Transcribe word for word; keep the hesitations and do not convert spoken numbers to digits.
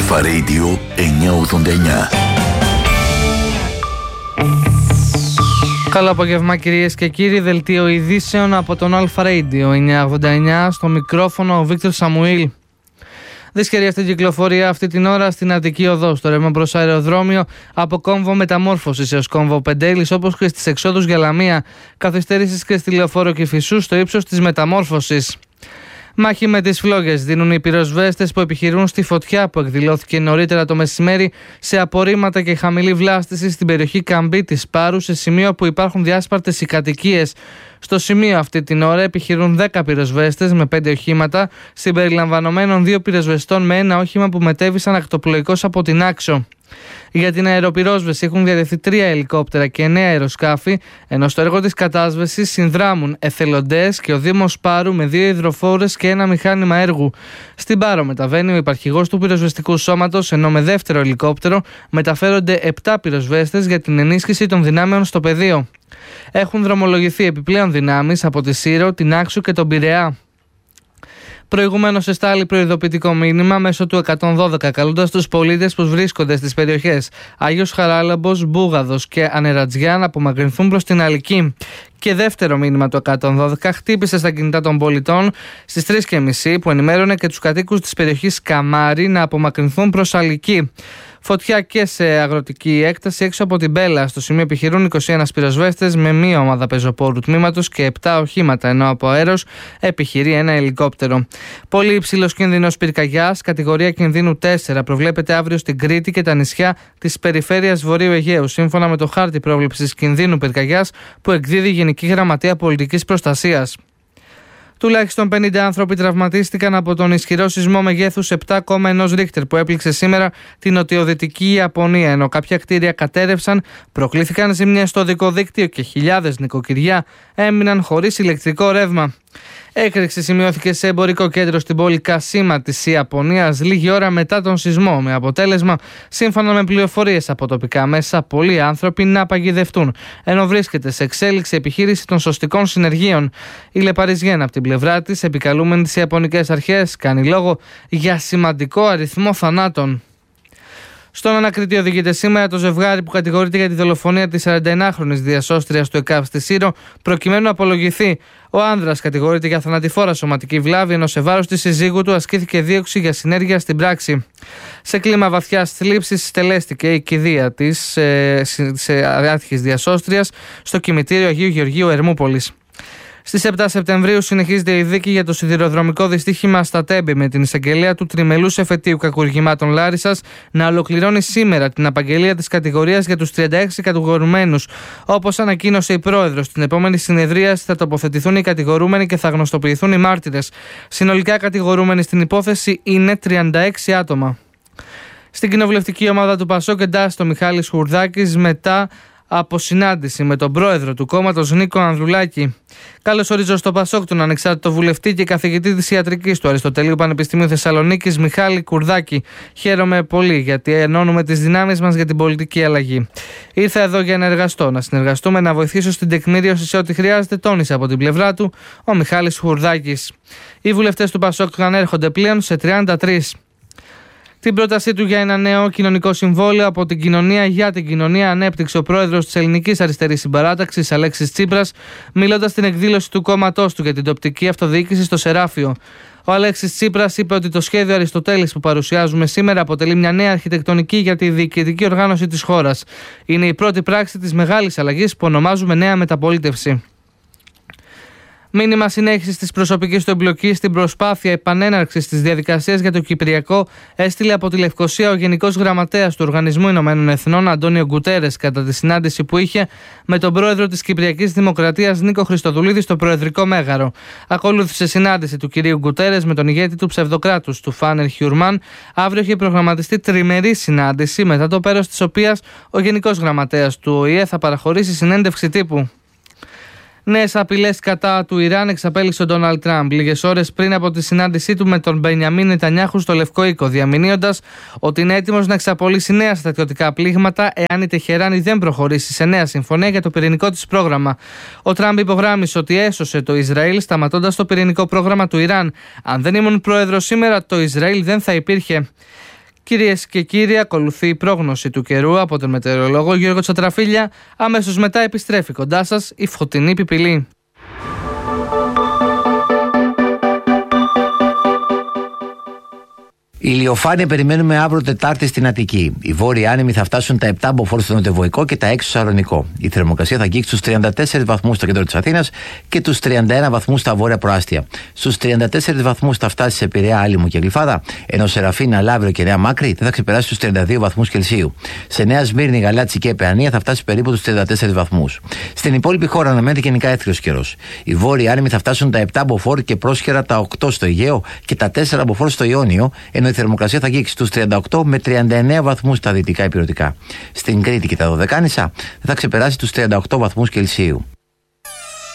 Αλφα Radio εννιακόσια ογδόντα εννιά. Καλό απόγευμα κυρίες και κύριοι, δελτίο ειδήσεων από τον Αλφα Radio εννιακόσια ογδόντα εννιά, στο μικρόφωνο ο Βίκτορ Σαμουήλ. Δυσκερία στην κυκλοφορία αυτή την ώρα στην Αττική Οδό, στο ρεύμα προς αεροδρόμιο, από κόμβο Μεταμόρφωσης έως κόμβο Πεντέλης, όπως και στις εξόδους για Λαμία, καθυστέρησης και στη Λεωφόρο Κηφισού στο ύψος της Μεταμόρφωσης. Μάχη με τις φλόγες δίνουν οι πυροσβέστες που επιχειρούν στη φωτιά που εκδηλώθηκε νωρίτερα το μεσημέρι σε απορρίμματα και χαμηλή βλάστηση στην περιοχή Καμπή της Πάρου, σε σημείο που υπάρχουν διάσπαρτες οι κατοικίες. Στο σημείο αυτή την ώρα επιχειρούν δέκα πυροσβέστες με πέντε οχήματα, συμπεριλαμβανομένων δύο πυροσβεστών με ένα όχημα που μετέβησαν ακτοπλοϊκώς από την Άξο. Για την αεροπυρόσβεση έχουν διατεθεί τρία ελικόπτερα και εννέα αεροσκάφη, ενώ στο έργο της κατάσβεσης συνδράμουν εθελοντές και ο Δήμος Πάρου με δύο υδροφόρες και ένα μηχάνημα έργου. Στην Πάρο μεταβαίνει ο υπαρχηγός του πυροσβεστικού σώματος, ενώ με δεύτερο ελικόπτερο μεταφέρονται επτά πυροσβέστες για την ενίσχυση των δυνάμεων στο πεδίο. Έχουν δρομολογηθεί επιπλέον δυνάμεις από τη Σύρο, την Άξο και τον Πειραιά. Προηγουμένως εστάλει προειδοποιητικό μήνυμα μέσω του εκατόν δώδεκα, καλώντας τους πολίτες που βρίσκονται στις περιοχές Άγιος Χαράλαμπος, Μπούγαδος και Ανερατζιά να απομακρυνθούν προς την Αλική. Και δεύτερο μήνυμα του εκατόν δώδεκα χτύπησε στα κινητά των πολιτών στις τρεις και μισή, που ενημέρωνε και τους κατοίκους της περιοχής Καμάρι να απομακρυνθούν προς Αλική. Φωτιά και σε αγροτική έκταση έξω από την Μπέλα. Στο σημείο επιχειρούν είκοσι ένα πυροσβέστες με μία ομάδα πεζοπόρου τμήματος και επτά οχήματα, ενώ από αέρος επιχειρεί ένα ελικόπτερο. Πολύ υψηλός κίνδυνος πυρκαγιάς, κατηγορία κινδύνου τέσσερα, προβλέπεται αύριο στην Κρήτη και τα νησιά της περιφέρειας Βορείου Αιγαίου, σύμφωνα με το χάρτη πρόβλεψης κινδύνου πυρκαγιάς που εκδίδει η Γενική Γραμματεία Πολιτικής Προστασίας. Τουλάχιστον πενήντα άνθρωποι τραυματίστηκαν από τον ισχυρό σεισμό μεγέθους επτά κόμμα ένα Ρίχτερ που έπληξε σήμερα την νοτιοδυτική Ιαπωνία, ενώ κάποια κτίρια κατέρευσαν, προκλήθηκαν ζημιές στο οδικό δίκτυο και χιλιάδες νοικοκυριά έμειναν χωρίς ηλεκτρικό ρεύμα. Έκρηξη σημειώθηκε σε εμπορικό κέντρο στην πόλη Κασίμα της Ιαπωνίας λίγη ώρα μετά τον σεισμό, με αποτέλεσμα, σύμφωνα με πληροφορίες από τοπικά μέσα, πολλοί άνθρωποι να παγιδευτούν, ενώ βρίσκεται σε εξέλιξη επιχείρηση των σωστικών συνεργείων. Η Λεπαριζιέν, από την πλευρά της, επικαλούμενη τις Ιαπωνικές αρχές, κάνει λόγο για σημαντικό αριθμό θανάτων. Στον ανακριτή οδηγείται σήμερα το ζευγάρι που κατηγορείται για τη δολοφονία της σαρανταενάχρονης διασώστριας του ΕΚΑΒ στη Σύρο, προκειμένου να απολογηθεί. Ο άνδρας κατηγορείται για θανατηφόρα σωματική βλάβη, ενώ σε βάρος της συζύγου του ασκήθηκε δίωξη για συνέργεια στην πράξη. Σε κλίμα βαθιάς θλίψης στελέστηκε η κηδεία της ε, σε άτυχης διασώστριας στο κημητήριο Αγίου Γεωργίου Ερμούπολης. Στις επτά Σεπτεμβρίου συνεχίζεται η δίκη για το σιδηροδρομικό δυστύχημα στα Τέμπη, με την εισαγγελία του τριμελούς εφετείου κακουργημάτων Λάρισσας να ολοκληρώνει σήμερα την απαγγελία της κατηγορίας για τους τριάντα έξι κατηγορουμένους. Όπως ανακοίνωσε η πρόεδρος, στην επόμενη συνεδρίαση θα τοποθετηθούν οι κατηγορούμενοι και θα γνωστοποιηθούν οι μάρτυρες. Συνολικά κατηγορούμενοι στην υπόθεση είναι τριάντα έξι άτομα. Στην κοινοβουλευτική ομάδα του ΠΑΣΟΚ εντάσσεται ο Μιχάλης Χουρδάκης μετά από συνάντηση με τον πρόεδρο του κόμματος Νίκο Ανδρουλάκη. Καλώς ορίζω στο ΠΑΣΟΚ τον ανεξάρτητο βουλευτή και καθηγητή της ιατρικής του Αριστοτελείου Πανεπιστημίου Θεσσαλονίκης, Μιχάλη Κουρδάκη. Χαίρομαι πολύ γιατί ενώνουμε τις δυνάμεις μας για την πολιτική αλλαγή. Ήρθα εδώ για να εργαστώ, να συνεργαστούμε, να βοηθήσω στην τεκμήριωση σε ό,τι χρειάζεται, τόνισε από την πλευρά του ο Μιχάλης Κουρδάκης. Οι βουλευτές του ΠΑΣΟΚ ανέρχονται πλέον σε τριάντα τρία. Την πρότασή του για ένα νέο κοινωνικό συμβόλαιο από την κοινωνία για την κοινωνία ανέπτυξε ο πρόεδρος της Ελληνικής Αριστερής Συμπαράταξης, Αλέξης Τσίπρας, μιλώντας στην εκδήλωση του κόμματός του για την τοπική αυτοδιοίκηση στο Σεράφιο. Ο Αλέξης Τσίπρας είπε ότι το σχέδιο Αριστοτέλης που παρουσιάζουμε σήμερα αποτελεί μια νέα αρχιτεκτονική για τη διοικητική οργάνωση της χώρας. Είναι η πρώτη πράξη της μεγάλης αλλαγής που ονομάζουμε νέα μεταπολίτευση. Μήνυμα συνέχισης της προσωπικής του εμπλοκής στην προσπάθεια επανέναρξης της διαδικασίας για το Κυπριακό έστειλε από τη Λευκοσία ο Γενικός Γραμματέας του Οργανισμού Ηνωμένων Εθνών, Αντώνιο Γκουτέρες, κατά τη συνάντηση που είχε με τον πρόεδρο της Κυπριακής Δημοκρατίας, Νίκο Χριστοδουλίδη, στο Προεδρικό Μέγαρο. Ακολούθησε συνάντηση του κυρίου Γκουτέρες με τον ηγέτη του ψευδοκράτους, του Φάνερ Χιουρμάν. Αύριο έχει προγραμματιστεί τριμερή συνάντηση, μετά το πέρας της οποίας ο Γενικός Γραμματέας του Ο Η Ε θα παραχωρήσει συνέντευξη τύπου. Νέες απειλές κατά του Ιράν εξαπέλυσε ο Ντόναλντ Τραμπ λίγες ώρες πριν από τη συνάντησή του με τον Μπενιαμίν Νετανιάχου στο Λευκό Οίκο, διαμηνύοντας ότι είναι έτοιμος να εξαπολύσει νέα στρατιωτικά πλήγματα εάν η Τεχεράνη δεν προχωρήσει σε νέα συμφωνία για το πυρηνικό της πρόγραμμα. Ο Τραμπ υπογράμμισε ότι έσωσε το Ισραήλ σταματώντας το πυρηνικό πρόγραμμα του Ιράν. Αν δεν ήμουν πρόεδρος σήμερα, το Ισραήλ δεν θα υπήρχε. Κυρίες και κύριοι, ακολουθεί η πρόγνωση του καιρού από τον μετεωρολόγο Γιώργο Τσατραφίλια. Αμέσως μετά επιστρέφει κοντά σας η Φωτεινή Πιπηλή. Ηλιοφάνεια περιμένουμε αύριο Τετάρτη στην Αττική. Οι βόρειοι άνεμοι θα φτάσουν τα επτά μποφόρ στο νοτιοβοϊκό και τα έξι στο Σαλονικό. Η θερμοκρασία θα αγγίξει στους τριάντα τέσσερις βαθμούς στο κέντρο της Αθήνας και τους τριάντα ένα βαθμούς στα βόρεια προάστια. Στους τριάντα τέσσερις βαθμούς θα φτάσει σε Πειραιά, Άλυμο και Γλυφάδα, ενώ σε Ραφίνα, Λαύριο και Νέα Μάκρη δεν θα ξεπεράσει τους τριάντα δύο βαθμούς Κελσίου. Σε Νέα Σμύρνη, Γαλάτσι και Παιανία θα φτάσει περίπου τους τριάντα τέσσερις βαθμούς. Στην υπόλοιπη χώρα αναμένεται γενικά έθριος καιρός. Οι βόρειοι άνεμοι θα φτάσουν τα επτά μποφόρ και πρόσχερα τα οκτώ στο Αιγαίο και τα τέσσερα μποφόρ στο Ιόνιο, ενώ η θερμοκρασία θα αγγίξει στους τριάντα οκτώ με τριάντα εννέα βαθμούς στα δυτικά ηπειρωτικά. Στην Κρήτη και τα Δωδεκάνησα θα ξεπεράσει τους τριάντα οκτώ βαθμούς Κελσίου.